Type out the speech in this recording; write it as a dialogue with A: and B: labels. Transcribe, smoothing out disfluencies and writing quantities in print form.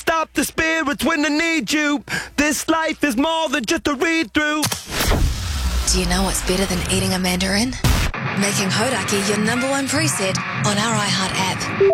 A: stop the spirits when they need you. This life is more than just a read-through.
B: Do you know what's better than eating a mandarin? Making Hodaki your #1 preset on our iHeart app.